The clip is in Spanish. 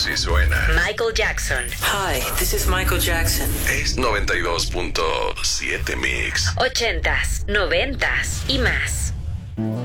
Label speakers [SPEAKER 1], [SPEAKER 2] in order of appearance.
[SPEAKER 1] Así suena.
[SPEAKER 2] Michael Jackson.
[SPEAKER 3] Hi, this is Michael Jackson.
[SPEAKER 1] Es 92.7 Mix.
[SPEAKER 2] 80s, 90s y más.